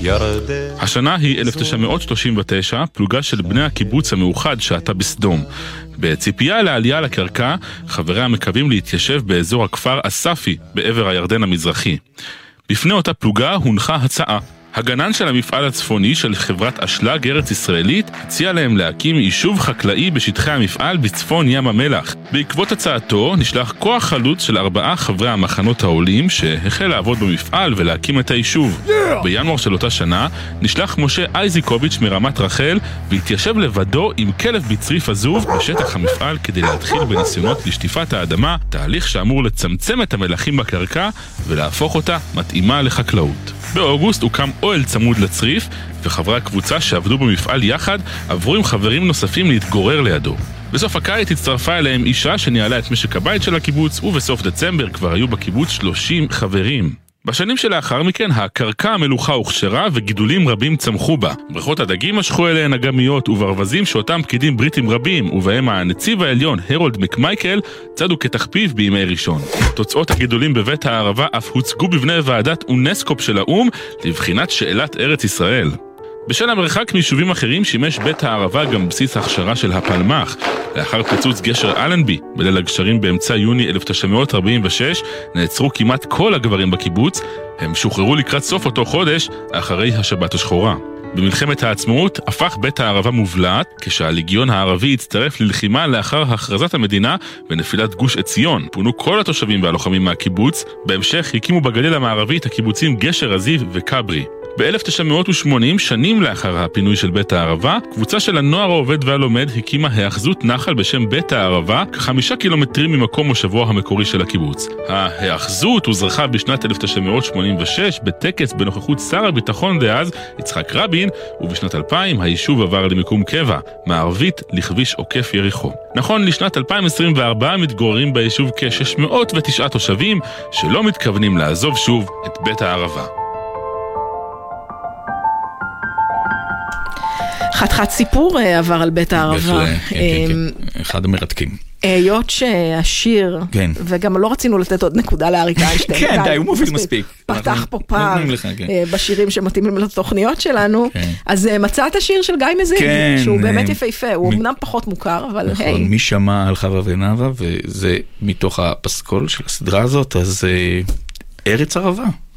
השנה היא 1939, פלוגה של בני הקיבוץ המאוחד שעתה בסדום. בציפייה לעלייה לקרקע, חבריה מקווים להתיישב באזור הכפר אספי, בעבר הירדן המזרחי. בפני אותה פלוגה הונחה הצעה. הגנן של המפעל הצפוני של חברת אשלג ארץ ישראלית הציע להם להקים יישוב חקלאי בשטחי המפעל בצפון ים המלח. בעקבות הצעתו נשלח כוח חלוץ של 4 חברי המחנות העולים שהחל לעבוד במפעל ולהקים את היישוב. בינואר של אותה שנה נשלח משה אייזיקוביץ' מרמת רחל והתיישב לבדו עם כלב בצריף עזוב בשטח המפעל כדי להתחיל בניסיונות לשטיפת האדמה, תהליך שאמור לצמצם את המלחים בקרקע ולהפוך אותה מתאימה לחקלאות. באוגוסט הוקם אוהל צמוד לצריף, וחברי הקבוצה שעבדו במפעל יחד עברו עם חברים נוספים להתגורר לידו. בסוף הקיץ הצטרפה אליהם אישה שניהלה את משק הבית של הקיבוץ, ובסוף דצמבר כבר היו בקיבוץ 30 חברים. בשנים שלאחר מכן הקרקע המלוכה הוכשרה וגידולים רבים צמחו בה. בריכות הדגים משכו אליהן אגמיות וברווזים שאותם פקידים בריטים רבים, ובהם הנציב העליון הרולד מקמייקל, צדו כתחפיב בימי ראשון. תוצאות הגידולים בבית הערבה אף הוצגו בבני ועדת אונסקופ של האום לבחינת שאלת ארץ ישראל. בשל המרחק מיישובים אחרים שימש בית הערבה גם בסיס הכשרה של הפלמ"ח. לאחר פיצוץ גשר אלנבי בליל הגשרים באמצע יוני 1946 נעצרו כמעט כל הגברים בקיבוץ. הם שוחררו לקראת סוף אותו חודש אחרי השבת השחורה. במלחמת העצמאות הפך בית הערבה מובלעת כשהלגיון הערבי הצטרף ללחימה לאחר הכרזת המדינה ונפילת גוש עציון. פונו כל התושבים והלוחמים מהקיבוץ. בהמשך הקימו בגליל המערבי את הקיבוצים גשר הזיו וקברי. ב-1980, שנים לאחר הפינוי של בית הערבה, קבוצה של הנוער העובד והלומד הקימה היאחזות נחל בשם בית הערבה, כ5 קילומטרים ממקום מושבו המקורי של הקיבוץ. ההיאחזות הוזרחה בשנת 1986 בטקס בנוכחות שר הביטחון דאז יצחק רבין, ובשנת 2000 היישוב עבר למיקום קבע, מערבית לכביש עוקף יריחו. נכון לשנת 2024 מתגוררים ביישוב כ-609 תושבים שלא מתכוונים לעזוב שוב את בית הערבה. חתיכת סיפור עבר על בית הערבה. אחד המרתקים. היות שהשיר, וגם לא רצינו לתת עוד נקודה לאריק איינשטיין. כן, די, הוא מוביל מספיק. פתח פה פער בשירים שמתאימים לתוכניות שלנו. אז מצאת השיר של גיא מזיג, שהוא באמת יפהפה. הוא אמנם פחות מוכר, אבל היי. מי שמע על חווה ונאווה, וזה מתוך הפסקול של הסדרה הזאת, אז ארץ ערבה.